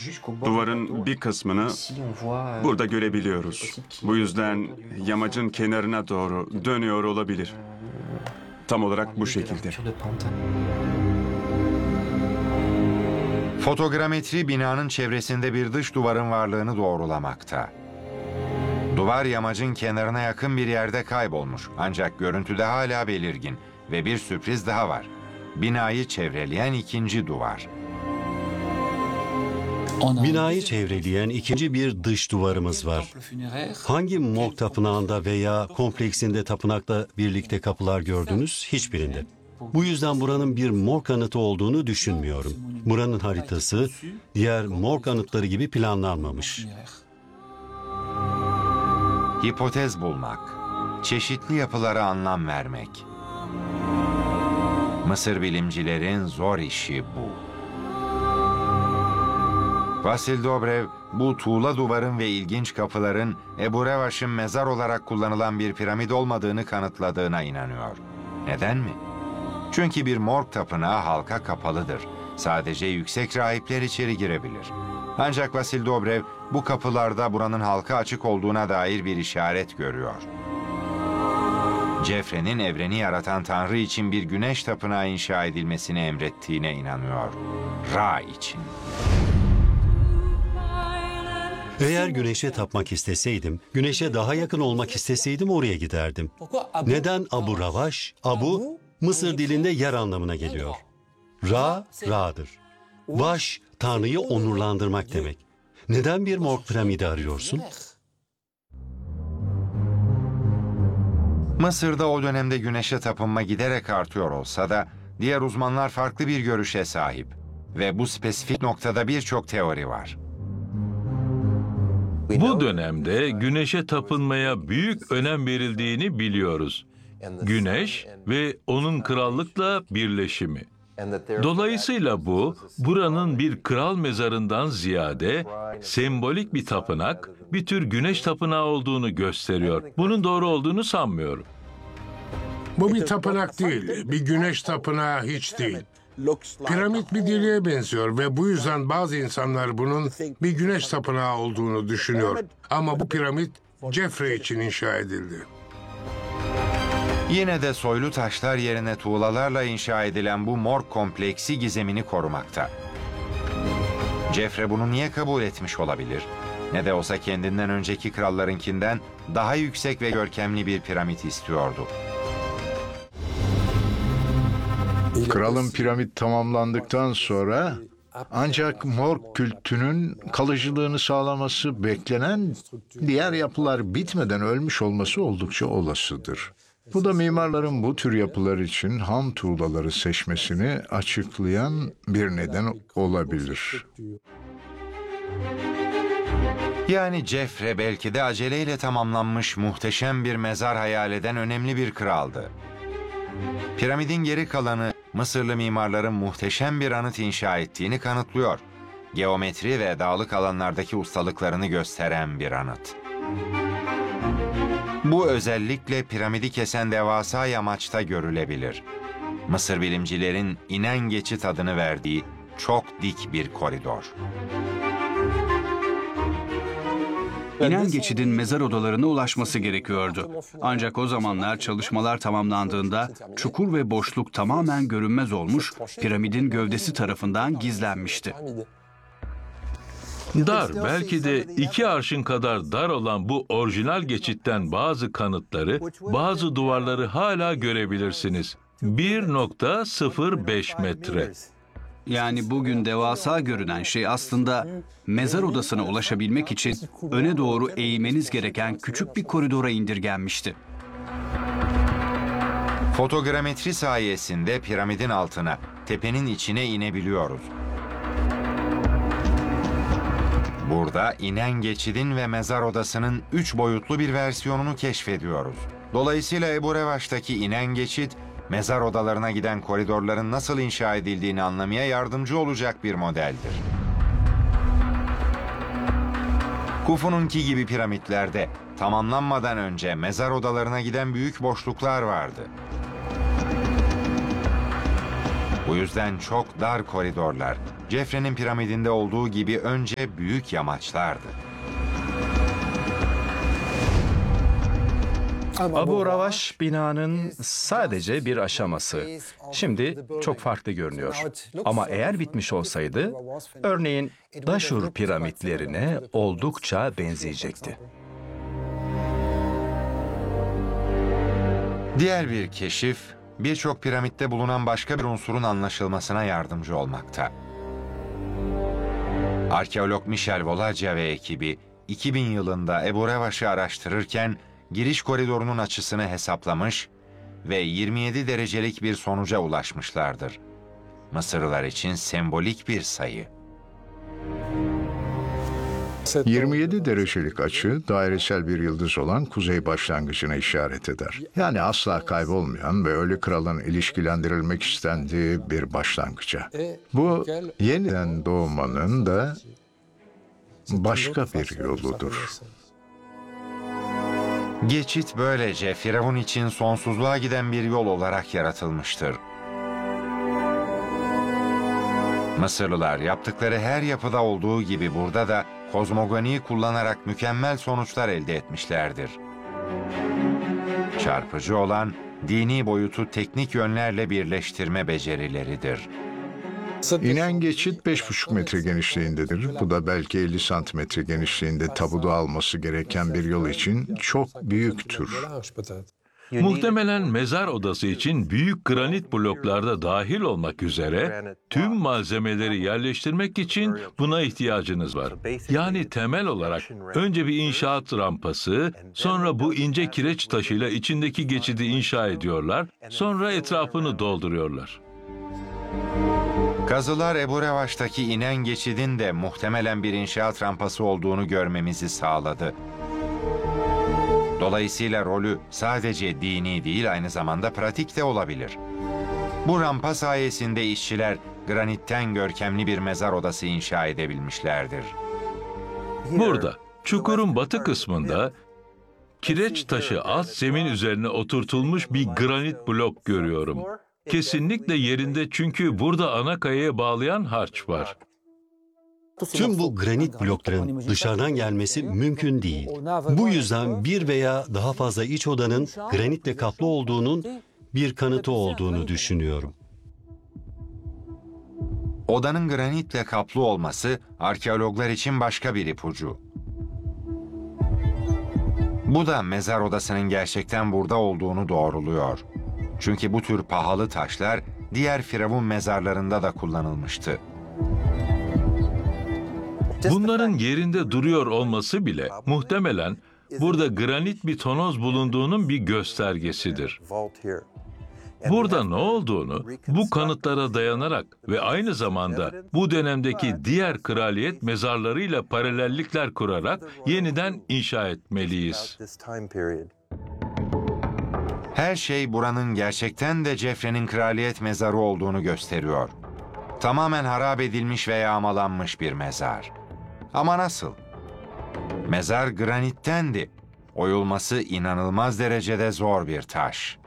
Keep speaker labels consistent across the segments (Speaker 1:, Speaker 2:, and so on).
Speaker 1: Duvarın bir kısmını burada görebiliyoruz. Bu yüzden yamacın kenarına doğru dönüyor olabilir. Tam olarak bu şekilde.
Speaker 2: Fotogrametri binanın çevresinde bir dış duvarın varlığını doğrulamakta. Duvar yamacın kenarına yakın bir yerde kaybolmuş ancak görüntüde hala belirgin ve bir sürpriz daha var. Binayı çevreleyen ikinci duvar.
Speaker 3: Binayı çevreleyen ikinci bir dış duvarımız var. Hangi morg tapınağında veya kompleksinde tapınakla birlikte kapılar gördünüz? Hiçbirinde. Bu yüzden buranın bir morg anıtı olduğunu düşünmüyorum. Buranın haritası diğer morg anıtları gibi planlanmamış.
Speaker 2: Hipotez bulmak, çeşitli yapılara anlam vermek. Mısır bilimcilerin zor işi bu. Vasil Dobrev, bu tuğla duvarın ve ilginç kapıların Ebu Revaş'ın mezar olarak kullanılan bir piramit olmadığını kanıtladığına inanıyor. Neden mi? Çünkü bir morg tapınağı halka kapalıdır. Sadece yüksek rahipler içeri girebilir. Ancak Vasil Dobrev bu kapılarda buranın halka açık olduğuna dair bir işaret görüyor. Jeffre'nin evreni yaratan Tanrı için bir güneş tapınağı inşa edilmesini emrettiğine inanıyor. Ra için.
Speaker 3: Eğer güneşe tapmak isteseydim, güneşe daha yakın olmak isteseydim oraya giderdim. Neden Abu Ravaş? Abu, Mısır dilinde yer anlamına geliyor. Ra, Ra'dır. Vaş, Tanrı'yı onurlandırmak demek. Neden bir morg piramidi arıyorsun?
Speaker 2: Mısır'da o dönemde güneşe tapınma giderek artıyor olsa da diğer uzmanlar farklı bir görüşe sahip. Ve bu spesifik noktada birçok teori var.
Speaker 4: Bu dönemde güneşe tapınmaya büyük önem verildiğini biliyoruz. Güneş ve onun krallıkla birleşimi. Dolayısıyla bu, buranın bir kral mezarından ziyade sembolik bir tapınak, bir tür güneş tapınağı olduğunu gösteriyor. Bunun doğru olduğunu sanmıyorum.
Speaker 5: Bu bir tapınak değil, bir güneş tapınağı hiç değil. Piramit bir deliğe benziyor ve bu yüzden bazı insanlar bunun bir güneş tapınağı olduğunu düşünüyor. Ama bu piramit Jeffrey için inşa edildi.
Speaker 2: Yine de soylu taşlar yerine tuğlalarla inşa edilen bu morg kompleksi gizemini korumakta. Jeffrey bunu niye kabul etmiş olabilir? Ne de olsa kendinden önceki krallarınkinden daha yüksek ve görkemli bir piramit istiyordu.
Speaker 6: Kralın piramit tamamlandıktan sonra ancak morg kültünün kalıcılığını sağlaması beklenen diğer yapılar bitmeden ölmüş olması oldukça olasıdır. Bu da mimarların bu tür yapılar için ham tuğlaları seçmesini açıklayan bir neden olabilir.
Speaker 2: Yani Jeffrey belki de aceleyle tamamlanmış muhteşem bir mezar hayal eden önemli bir kraldı. Piramidin geri kalanı Mısırlı mimarların muhteşem bir anıt inşa ettiğini kanıtlıyor. Geometri ve dağlık alanlardaki ustalıklarını gösteren bir anıt. Bu özellikle piramidi kesen devasa yamaçta görülebilir. Mısır bilimcilerin inen geçit adını verdiği çok dik bir koridor.
Speaker 7: İnen geçidin mezar odalarına ulaşması gerekiyordu. Ancak o zamanlar çalışmalar tamamlandığında çukur ve boşluk tamamen görünmez olmuş, piramidin gövdesi tarafından gizlenmişti.
Speaker 4: Dar, belki de 2 arşın kadar dar olan bu orijinal geçitten bazı kanıtları, bazı duvarları hala görebilirsiniz. 1,05 metre.
Speaker 7: Yani bugün devasa görünen şey aslında mezar odasına ulaşabilmek için öne doğru eğilmeniz gereken küçük bir koridora indirgenmişti.
Speaker 2: Fotogrametri sayesinde piramidin altına, tepenin içine inebiliyoruz. Burada inen geçidin ve mezar odasının 3 boyutlu bir versiyonunu keşfediyoruz. Dolayısıyla Ebu Revaş'taki inen geçit, mezar odalarına giden koridorların nasıl inşa edildiğini anlamaya yardımcı olacak bir modeldir. Kufu'nunki gibi piramitlerde tamamlanmadan önce mezar odalarına giden büyük boşluklar vardı. Bu yüzden çok dar koridorlar, Cefre'nin piramidinde olduğu gibi önce büyük yamaçlardı.
Speaker 8: Abu Ravaş binanın sadece bir aşaması. Şimdi çok farklı görünüyor. Ama eğer bitmiş olsaydı, örneğin Daşur piramitlerine oldukça benzeyecekti.
Speaker 2: Diğer bir keşif, birçok piramitte bulunan başka bir unsurun anlaşılmasına yardımcı olmakta. Arkeolog Michel Volaggia ve ekibi 2000 yılında Ebu Revaş'ı araştırırken giriş koridorunun açısını hesaplamış ve 27 derecelik bir sonuca ulaşmışlardır. Mısırlılar için sembolik bir sayı.
Speaker 6: 27 derecelik açı dairesel bir yıldız olan kuzey başlangıcına işaret eder. Yani asla kaybolmayan ve ölü kralın ilişkilendirilmek istendiği bir başlangıca. Bu yeniden doğmanın da başka bir yoludur.
Speaker 2: Geçit böylece Firavun için sonsuzluğa giden bir yol olarak yaratılmıştır. Mısırlılar yaptıkları her yapıda olduğu gibi burada da kozmogoniyi kullanarak mükemmel sonuçlar elde etmişlerdir. Çarpıcı olan dini boyutu teknik yönlerle birleştirme becerileridir.
Speaker 6: İnen geçit 5,5 metre genişliğindedir. Bu da belki 50 santimetre genişliğinde tabuda alması gereken bir yol için çok büyüktür.
Speaker 4: Muhtemelen mezar odası için büyük granit bloklarda dahil olmak üzere tüm malzemeleri yerleştirmek için buna ihtiyacınız var. Yani temel olarak önce bir inşaat rampası, sonra bu ince kireç taşıyla içindeki geçidi inşa ediyorlar, sonra etrafını dolduruyorlar.
Speaker 2: Kazılar Ebu Revaş'taki inen geçidin de muhtemelen bir inşaat rampası olduğunu görmemizi sağladı. Dolayısıyla rolü sadece dini değil, aynı zamanda pratik de olabilir. Bu rampa sayesinde işçiler granitten görkemli bir mezar odası inşa edebilmişlerdir.
Speaker 4: Burada, çukurun batı kısmında kireç taşı alt zemin üzerine oturtulmuş bir granit blok görüyorum. Kesinlikle yerinde, çünkü burada ana kayaya bağlayan harç var.
Speaker 3: Tüm bu granit blokların dışarıdan gelmesi mümkün değil. Bu yüzden bir veya daha fazla iç odanın granitle kaplı olduğunun bir kanıtı olduğunu düşünüyorum.
Speaker 2: Odanın granitle kaplı olması arkeologlar için başka bir ipucu. Bu da mezar odasının gerçekten burada olduğunu doğruluyor. Çünkü bu tür pahalı taşlar diğer firavun mezarlarında da kullanılmıştı.
Speaker 4: Bunların yerinde duruyor olması bile muhtemelen burada granit bir tonoz bulunduğunun bir göstergesidir. Burada ne olduğunu bu kanıtlara dayanarak ve aynı zamanda bu dönemdeki diğer kraliyet mezarlarıyla paralellikler kurarak yeniden inşa etmeliyiz.
Speaker 2: Her şey buranın gerçekten de Cefre'nin kraliyet mezarı olduğunu gösteriyor. Tamamen harap edilmiş ve yağmalanmış bir mezar. Ama nasıl? Mezar granittendi. Oyulması inanılmaz derecede zor bir taş.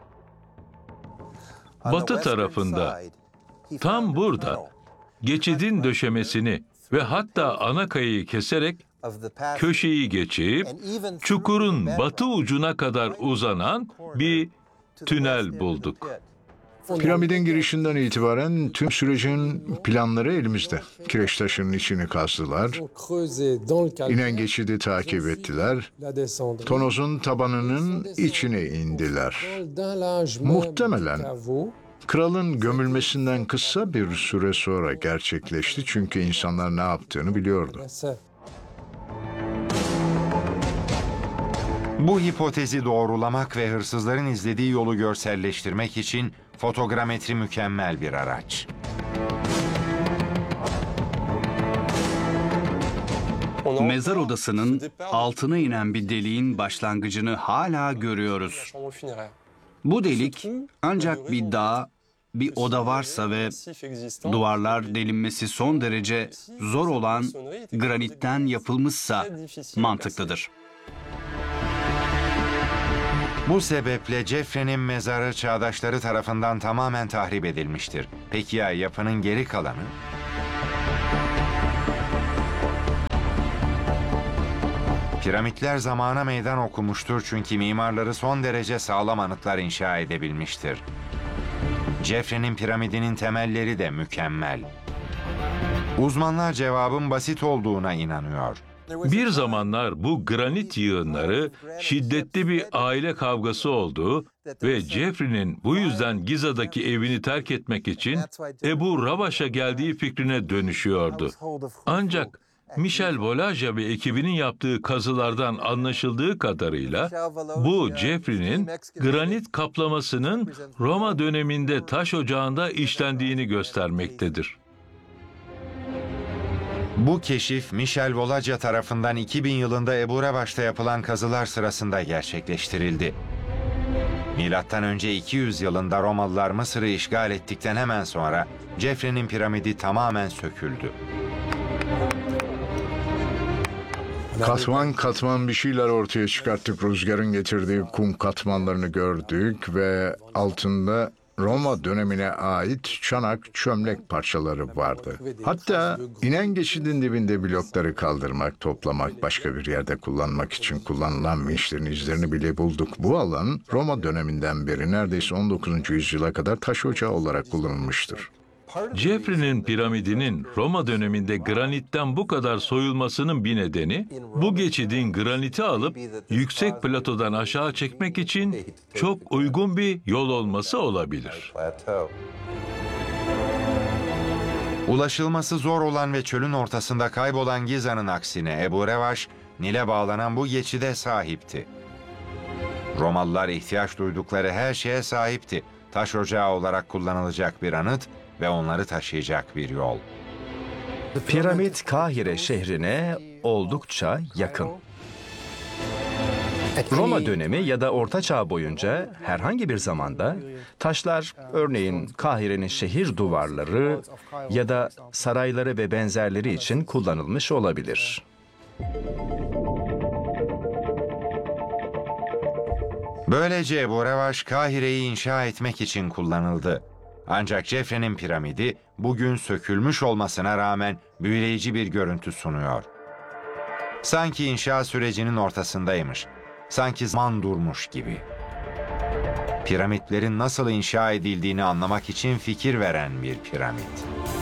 Speaker 4: Batı tarafında, tam burada, geçidin döşemesini ve hatta ana kayayı keserek köşeyi geçip çukurun batı ucuna kadar uzanan bir tünel bulduk.
Speaker 6: Piramidin girişinden itibaren tüm sürecin planları elimizde. Kireç taşının içini kazdılar, inen geçidi takip ettiler, tonozun tabanının içine indiler. Muhtemelen kralın gömülmesinden kısa bir süre sonra gerçekleşti, çünkü insanlar ne yaptığını biliyordu.
Speaker 2: Bu hipotezi doğrulamak ve hırsızların izlediği yolu görselleştirmek için fotogrametri mükemmel bir araç.
Speaker 7: Mezar odasının altına inen bir deliğin başlangıcını hala görüyoruz. Bu delik ancak bir dağ, bir oda varsa ve duvarlar delinmesi son derece zor olan granitten yapılmışsa mantıklıdır.
Speaker 2: Bu sebeple Cefre'nin mezarı çağdaşları tarafından tamamen tahrip edilmiştir. Peki ya yapının geri kalanı? Piramitler zamana meydan okumuştur çünkü mimarları son derece sağlam anıtlar inşa edebilmiştir. Cefre'nin piramidinin temelleri de mükemmel. Uzmanlar cevabın basit olduğuna inanıyor.
Speaker 4: Bir zamanlar bu granit yığınları şiddetli bir aile kavgası oldu ve Jeffrey'nin bu yüzden Giza'daki evini terk etmek için Ebu Ravaş'a geldiği fikrine dönüşüyordu. Ancak Michel Volaja ve ekibinin yaptığı kazılardan anlaşıldığı kadarıyla bu Jeffrey'nin granit kaplamasının Roma döneminde taş ocağında işlendiğini göstermektedir.
Speaker 2: Bu keşif Michel Volaja tarafından 2000 yılında Ebu Revaş'ta yapılan kazılar sırasında gerçekleştirildi. Milattan önce 200 yılında Romalılar Mısır'ı işgal ettikten hemen sonra Cefre'nin piramidi tamamen söküldü.
Speaker 6: Katman katman bir şeyler ortaya çıkarttık. Rüzgarın getirdiği kum katmanlarını gördük ve altında Roma dönemine ait çanak, çömlek parçaları vardı. Hatta inen geçidin dibinde blokları kaldırmak, toplamak, başka bir yerde kullanmak için kullanılan vinçlerin izlerini bile bulduk. Bu alan Roma döneminden beri neredeyse 19. yüzyıla kadar taş ocağı olarak kullanılmıştır.
Speaker 4: Jeffrey'nin piramidinin Roma döneminde granitten bu kadar soyulmasının bir nedeni, bu geçidin graniti alıp yüksek platodan aşağı çekmek için çok uygun bir yol olması olabilir.
Speaker 2: Ulaşılması zor olan ve çölün ortasında kaybolan Giza'nın aksine Ebu Revaş, Nil'e bağlanan bu geçide sahipti. Romalılar ihtiyaç duydukları her şeye sahipti. Taş ocağı olarak kullanılacak bir anıt ve onları taşıyacak bir yol.
Speaker 8: Piramit Kahire şehrine oldukça yakın. Roma dönemi ya da Orta Çağ boyunca herhangi bir zamanda taşlar, örneğin Kahire'nin şehir duvarları ya da sarayları ve benzerleri için kullanılmış olabilir.
Speaker 2: Böylece Ebu Revaş Kahire'yi inşa etmek için kullanıldı. Ancak Cefre'nin piramidi bugün sökülmüş olmasına rağmen büyüleyici bir görüntü sunuyor. Sanki inşa sürecinin ortasındaymış. Sanki zaman durmuş gibi. Piramitlerin nasıl inşa edildiğini anlamak için fikir veren bir piramit.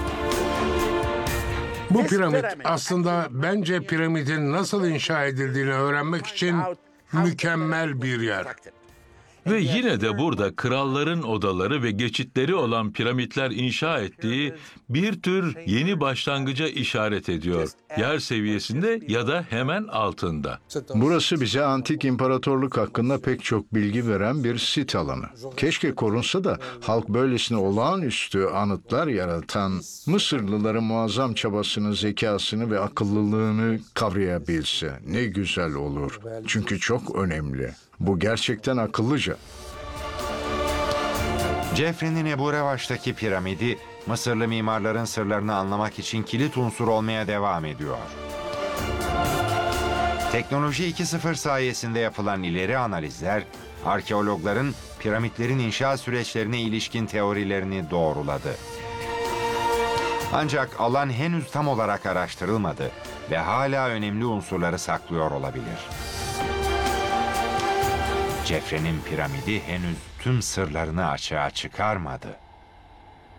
Speaker 5: Bu piramit aslında bence piramidin nasıl inşa edildiğini öğrenmek için mükemmel bir yer.
Speaker 4: Ve yine de burada kralların odaları ve geçitleri olan piramitler inşa ettiği bir tür yeni başlangıca işaret ediyor. Yer seviyesinde ya da hemen altında.
Speaker 6: Burası bize antik imparatorluk hakkında pek çok bilgi veren bir sit alanı. Keşke korunsa da halk böylesine olağanüstü anıtlar yaratan Mısırlıların muazzam çabasını, zekasını ve akıllılığını kavrayabilse. Ne güzel olur. Çünkü çok önemli. Bu gerçekten akıllıca.
Speaker 2: Cefre'nin Ebu Revaş'taki piramidi, Mısırlı mimarların sırlarını anlamak için kilit unsur olmaya devam ediyor. Teknoloji 2.0 sayesinde yapılan ileri analizler, arkeologların piramitlerin inşa süreçlerine ilişkin teorilerini doğruladı. Ancak alan henüz tam olarak araştırılmadı ve hala önemli unsurları saklıyor olabilir. Cefre'nin piramidi henüz tüm sırlarını açığa çıkarmadı.